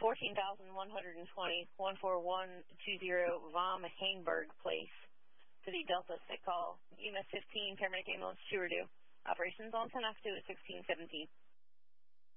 14,120, 14120 Vom Hainberg Place. City Delta, sick call. EMS 15, paramedic ambulance 2 or due. Operations on 10 active at 1617.